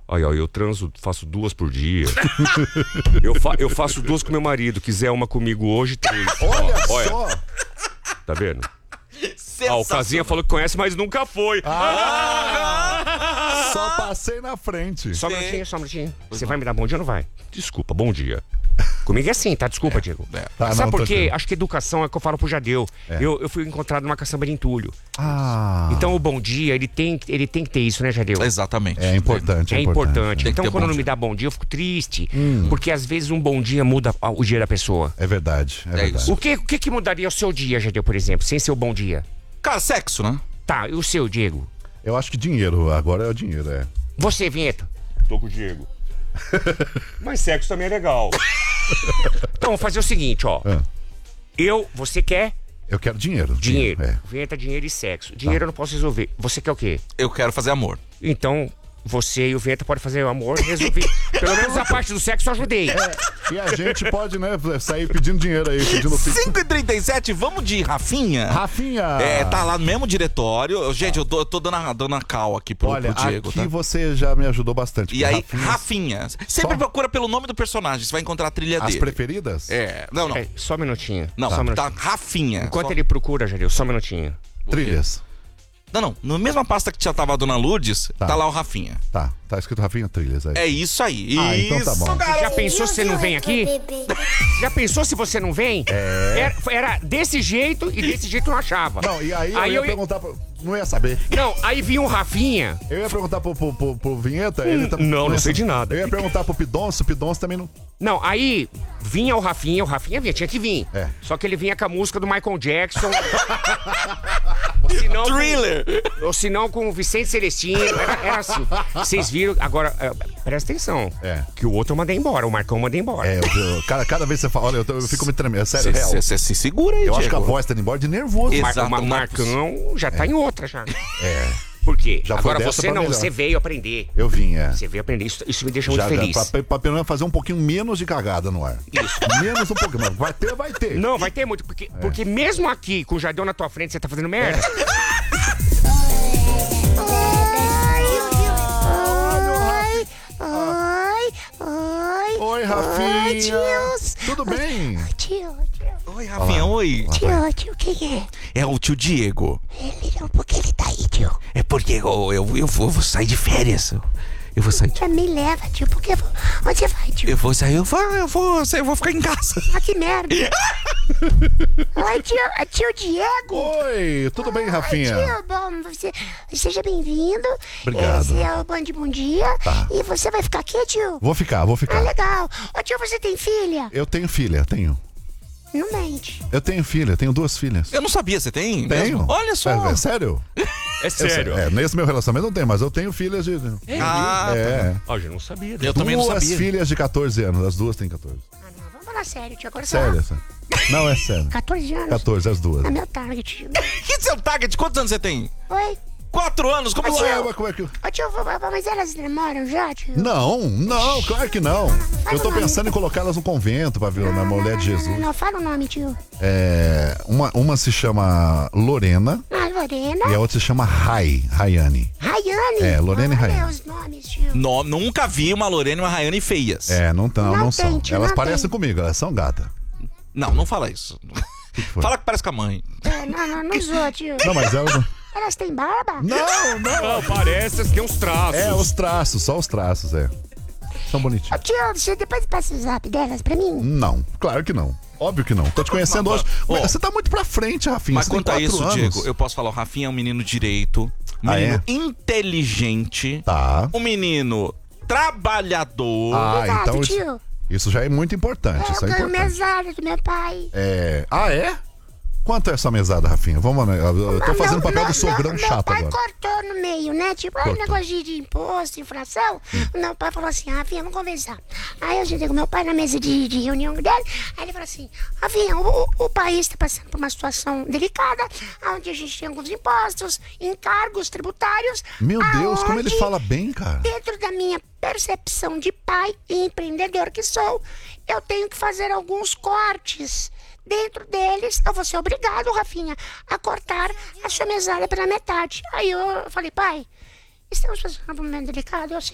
Aí, ó, eu transo, faço 2 por dia. eu faço 2 com meu marido. Quiser uma comigo hoje, 3. Olha só. Tá vendo? O Casinha falou que conhece, mas nunca foi. Só passei na frente. Só um minutinho. Você vai me dar bom dia ou não vai? Desculpa, bom dia. Comigo é assim, tá? Desculpa, Diego. Tá, Sabe não, por quê? tranquilo. Acho que educação é o que eu falo pro Jadeu. Eu fui encontrado numa caçamba de entulho. Então o bom dia, ele tem que ter isso, né, Jadeu? Exatamente. É importante. É importante. Tem que Então ter quando bom não me dia. dá bom dia, eu fico triste. Porque às vezes um bom dia muda o dia da pessoa. É verdade. É verdade. isso. O que mudaria o seu dia, Jadeu, por exemplo, sem ser o bom dia? Cara, sexo, né? Tá, e o seu, Diego? Eu acho que dinheiro. Agora é o dinheiro, é. Você, Vinheta? Tô com o Diego. Mas sexo também é legal. Então, vamos fazer o seguinte, ó. Você quer Eu quero dinheiro. dinheiro. É. Vinheta, dinheiro e sexo. Dinheiro eu não posso resolver. Você quer o quê? Eu quero fazer amor. Então, você e o Vinheta podem fazer o amor e resolver. Pelo menos a parte do sexo eu ajudei. E a gente pode, né, sair pedindo dinheiro aí, pedindo pix. 5h37, vamos de Rafinha? Rafinha! Tá lá no mesmo diretório. Gente, eu tô dando a cal aqui pro Olha, Diego, aqui tá? você já me ajudou bastante. E aí, Rafinha, Rafinha. Sempre Só? procura pelo nome do personagem, você vai encontrar a trilha as dele. preferidas? Não. Só um minutinho. Não, só um tá minutinho. Rafinha. Enquanto Só- ele procura, Jadeu, só um minutinho. Trilhas. Não. Na mesma pasta que já tava a Dona Lourdes, tá lá o Rafinha. Tá escrito Rafinha Trilhas aí. É isso aí. Então tá bom. Você já pensou se você não vem aqui? Já pensou se você não vem? Era desse jeito e desse jeito eu não achava. Não, e aí eu ia perguntar não ia saber. Não, aí vinha o Rafinha. Eu ia perguntar pro Vinheta, ele também. Não sei de nada. Eu ia perguntar pro Pidoncio, o Pidoncio também não. Não, aí vinha o Rafinha vinha, tinha que vir. É. que ele vinha com a música do Michael Jackson. Ou se não, Thriller! Ou se não com o Vicente Celestino. Era assim. Vocês viram, agora, presta atenção. Que o outro eu mandei embora, o Marcão eu mandei embora. Cada vez que você fala, olha, eu fico me tremendo. É sério, real. Você se segura aí, Eu acho que a Diego. voz tá indo embora de nervoso. Exato. O Marcão já tá em outra já. É. Por quê? Já foi Agora dessa você pra não, melhor. você veio aprender. Eu vim, Você veio aprender, isso me deixa muito feliz. Pra pelo menos fazer um pouquinho menos de cagada no ar. Isso. Menos um pouquinho, mas vai ter. Não, vai ter muito, porque mesmo aqui, com o Jardel na tua frente, você tá fazendo merda. Oi, Rafinha. Oi, tios. Tudo bem? Tio. Oi, Rafinha, oi. Tio, quem é? É o tio Diego. Por que ele tá aí, tio? É porque eu vou sair de férias. Eu vou sair de... Me leva, tio, porque onde você vai, tio? Eu vou sair, eu vou ficar em casa. Ah, que merda. Oi, tio Diego. Oi, tudo bem, Rafinha? Tio, bom, seja bem-vindo. Obrigado. Esse é o Bom Dia. Tá. E você vai ficar aqui, tio? Vou ficar. Ah, legal. Ô, tio, você tem filha? Eu tenho filha, tenho. Não mente. Eu tenho filha, tenho 2 filhas. Eu não sabia, você tem? Tenho. Mesmo? Olha só. É sério? É sério. Nesse meu relacionamento não tem, mas eu tenho filhas de... Eu já não sabia. Eu também não sabia. 2 filhas de 14 anos, as 2 têm 14. Ah, não, vamos falar sério, tio. Agora Sério? só. Não, é sério. 14 anos. 14, as 2. É meu target, tio. Que seu target? Quantos anos você tem? Oi. 4 anos? Como Tio. é? Como é que... Ô, tio, mas elas namoram já, tio? Não, claro que não. Eu tô pensando em colocá-las no convento pra ver na mulher de Jesus. Não, fala o nome, tio. Uma se chama Lorena Ah, Lorena. e a outra se chama Rayane. Rayane. Lorena e Olha Rayane. os nomes, tio. Nunca vi uma Lorena e uma Rayane feias. Não Não são. tem, tio, Elas não parecem tem. comigo, elas são gata. Não fala isso. foi? Fala que parece com a mãe. Não zoa, tio. Não, mas elas... Elas têm barba? Não. Não, parece que tem uns traços. Os traços, só os traços, São Ô, bonitinhos. tio, você depois passa o zap delas pra mim? Não, claro que não. Óbvio que não. Tô te conhecendo hoje. Ó, Você tá muito pra frente, Rafinha. Mas Você tem quanto a 4 isso, anos. Diego, eu posso falar, o Rafinha é um menino direito, um menino inteligente, Tá. um menino trabalhador. Exato, então tio. isso já é muito importante. Eu Isso é ganho importante. mesada do meu pai. É. Quanto é essa mesada, Rafinha? Vamos, eu tô fazendo o papel do sogrão chato Meu pai agora. cortou no meio, né? Tipo, aí negócio de imposto, inflação. Meu pai falou assim, Rafinha, vamos conversar. Aí eu sentei com meu pai na mesa de reunião dele. Aí ele falou assim, Rafinha, o país tá passando por uma situação delicada, onde a gente tem alguns impostos, encargos tributários. Meu Deus, como ele aonde, fala bem, cara. dentro da minha percepção de pai e empreendedor que sou, eu tenho que fazer alguns cortes. Dentro deles, eu vou ser obrigado, Rafinha, a cortar a sua mesada pela metade. Aí eu falei, pai, estamos passando por um momento delicado, eu sei